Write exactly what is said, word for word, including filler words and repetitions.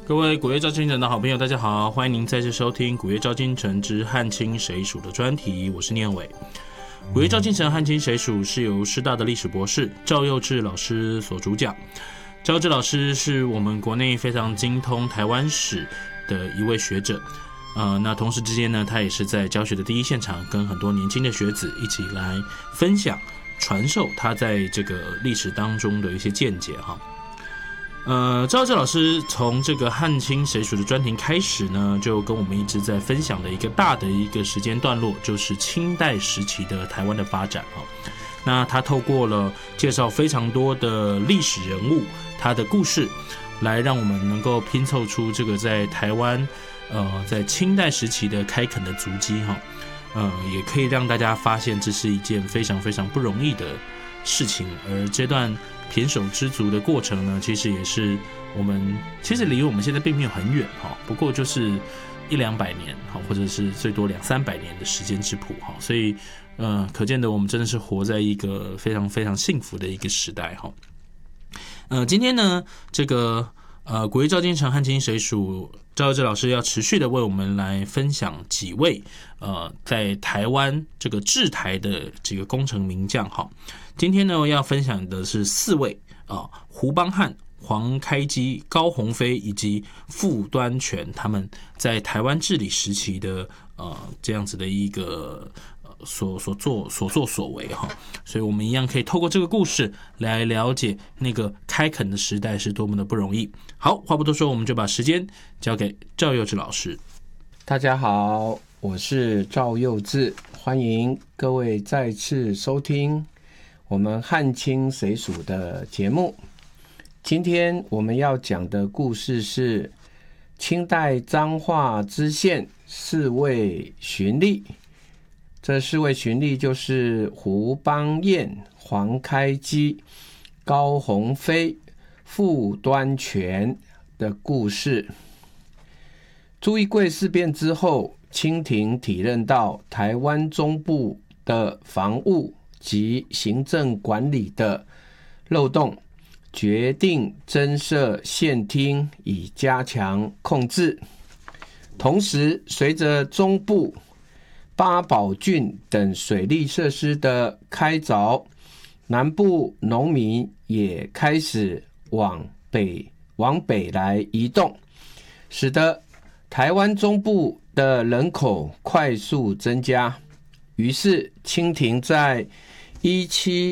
各位古月照今城的好朋友，大家好，欢迎您再次收听古月照今城之汉清谁属的专题，我是念伟。古月照今城汉清谁属是由师大的历史博士赵佑志老师所主讲。赵佑志老师是我们国内非常精通台湾史的一位学者，呃，那同时之间呢，他也是在教学的第一现场，跟很多年轻的学子一起来分享、传授他在这个历史当中的一些见解哈。呃，赵佑志老师从这个汉清谁属的专题开始呢，就跟我们一直在分享的一个大的一个时间段落，就是清代时期的台湾的发展哈。那他透过了介绍非常多的历史人物，他的故事，来让我们能够拼凑出这个在台湾，呃，在清代时期的开垦的足迹哈。呃，也可以让大家发现这是一件非常非常不容易的事情，而这段胼手胝足的过程呢，其实也是我们其实离我们现在并没有很远哈，不过就是一两百年哈，或者是最多两三百年的时间之谱哈，所以呃，可见的我们真的是活在一个非常非常幸福的一个时代哈。呃，今天呢，这个呃古月照今城汉清谁属赵佑志老师要持续的为我们来分享几位呃在台湾这个治台的几个功臣名将哈。今天呢要分享的是四位啊、呃，胡邦汉、黄开基、高鸿飞以及傅端全他们在台湾治理时期的呃这样子的一个所所作所作所为哈，所以我们一样可以透过这个故事来了解那个开垦的时代是多么的不容易。好，话不多说，我们就把时间交给赵佑志老师。 大家好，我是赵佑志，欢迎各位再次收听我们汉清谁属的节目。今天我们要讲的故事是清代彰化知县四位巡吏。这四位巡吏就是胡邦彦、黄开基、高鸿飞、傅端全的故事。朱一贵事变之后，清廷体认到台湾中部的防务及行政管理的漏洞，决定增设县厅以加强控制。同时，随着中部八宝郡等水利设施的开凿，南部农民也开始往北往北来移动，使得台湾中部的人口快速增加。于是清廷在一七